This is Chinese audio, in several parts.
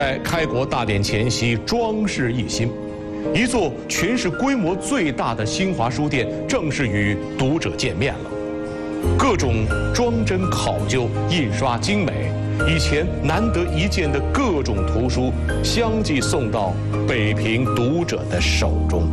在开国大典前夕，装饰一新，一座全市规模最大的新华书店正式与读者见面了。各种装帧考究、印刷精美，以前难得一见的各种图书，相继送到北平读者的手中。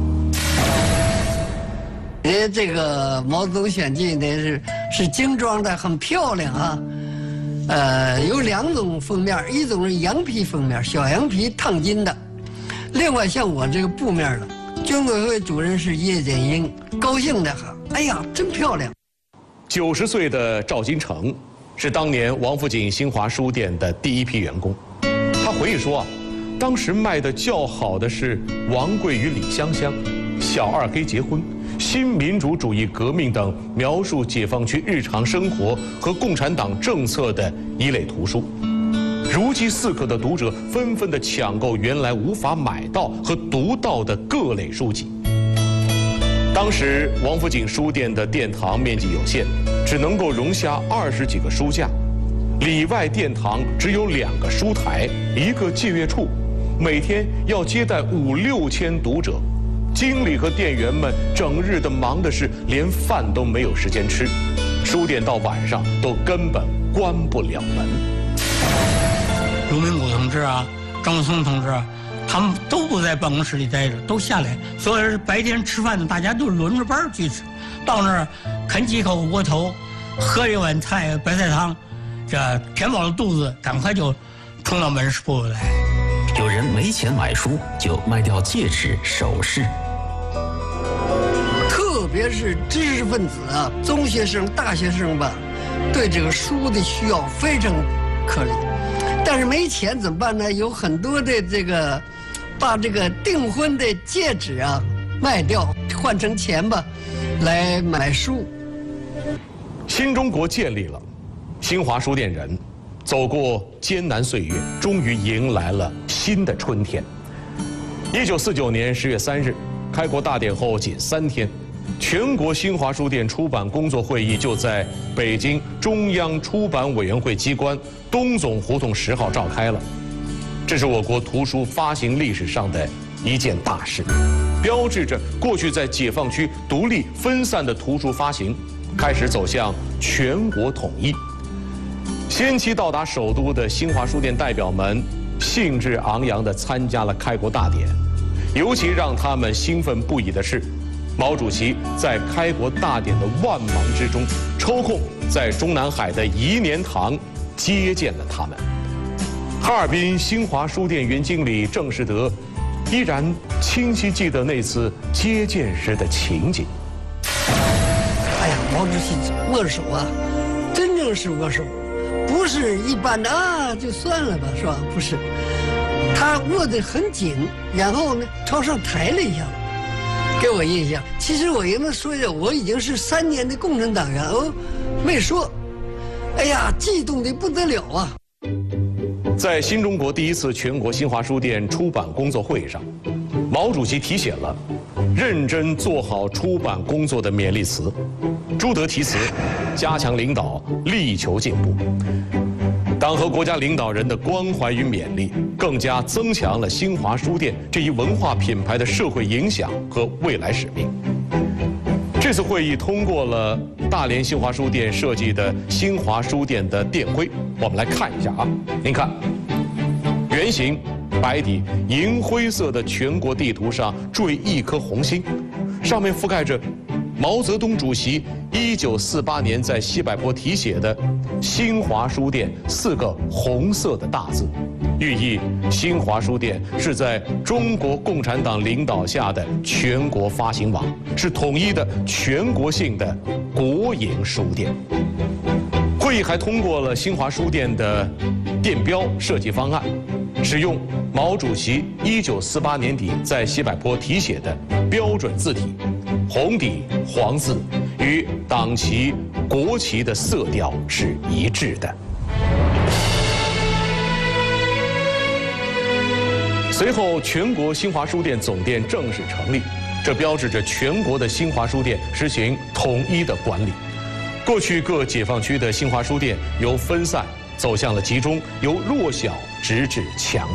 这个毛泽东选集呢是精装的，很漂亮啊。有2种封面，一种是羊皮封面，小羊皮烫金的；另外像我这个布面的。军委会主任是叶剑英，高兴的很，哎呀，真漂亮。 90岁的赵金成是当年王府井新华书店的第一批员工。他回忆说啊，当时卖的较好的是王贵与李香香、小二黑结婚、新民主主义革命等描述解放区日常生活和共产党政策的一类图书。如饥似渴的读者纷纷地抢购原来无法买到和读到的各类书籍。当时王府井书店的殿堂面积有限，只能够容下20几个书架，里外殿堂只有2个书台、1个借阅处，每天要接待5、6千读者。经理和店员们整日的忙的是连饭都没有时间吃，书店到晚上都根本关不了门。 刘明谷同志啊，张松同志啊，他们都不在办公室里待着，都下来。所以白天吃饭的大家都轮着班去吃，到那儿啃几口窝头，喝一碗菜白菜汤，这填饱了肚子，赶快就冲到门市部来。 有人没钱买书，就卖掉戒指、首饰。 特别是知识分子啊，中学生、大学生吧，对这个书的需要非常可怜。但是没钱怎么办呢？有很多的这个，把这个订婚的戒指啊卖掉，换成钱吧，来买书。 新中国建立了，新华书店人走过艰难岁月，终于迎来了新的春天。1949年10月3日，开国大典后仅3天，全国新华书店出版工作会议就在北京中央出版委员会机关东总胡同10号召开了。这是我国图书发行历史上的一件大事，标志着过去在解放区独立分散的图书发行开始走向全国统一。先期到达首都的新华书店代表们兴致昂扬地参加了开国大典，尤其让他们兴奋不已的是，毛主席在开国大典的万忙之中，抽空在中南海的颐年堂接见了他们。哈尔滨新华书店原经理郑士德依然清晰记得那次接见时的情景。 哎呀，毛主席握手啊，真正是握手，不是一般的啊就算了吧，是吧？不是，他握得很紧，然后呢朝上抬了一下，给我印象。其实我也能说一下，我已经是3年的共产党员哦，没说。哎呀，激动得不得了啊！ 在新中国第1次全国新华书店出版工作会议上，毛主席题写了认真做好出版工作的勉励词，朱德题词，加强领导，力求进步。党和国家领导人的关怀与勉励，更加增强了新华书店这一文化品牌的社会影响和未来使命。这次会议通过了大连新华书店设计的新华书店的店徽，我们来看一下啊。您看，圆形、白底、银灰色的全国地图上缀一颗红星，上面覆盖着毛泽东主席1948年在西柏坡题写的“新华书店”4个红色的大字，寓意新华书店是在中国共产党领导下的全国发行网，是统一的全国性的国营书店。会议还通过了新华书店的店标设计方案，使用毛主席1948年底在西柏坡题写的标准字体，红底黄字，与党旗、国旗的色调是一致的。随后，全国新华书店总店正式成立，这标志着全国的新华书店实行统一的管理。过去各解放区的新华书店由分散走向了集中，由弱小直至墙。